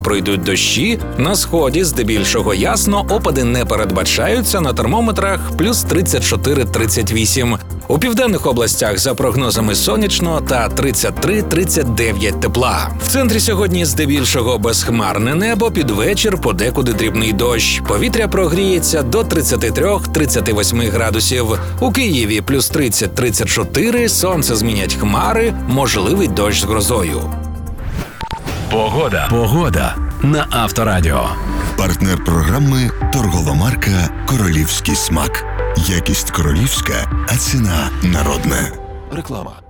Пройдуть дощі, на сході здебільшого ясно, опади не передбачаються, на термометрах плюс 34-38. У південних областях за прогнозами сонячно та 33-39 тепла. В центрі сьогодні здебільшого безхмарне небо, під вечір подекуди дрібний дощ. Повітря прогріється до 33-38 градусів. У Києві плюс 30-34, сонце змінять хмари, можливий дощ з грозою. Погода на Авторадіо. Партнер програми – торгова марка «Королівський смак». Якість королівська, а ціна народна. Реклама.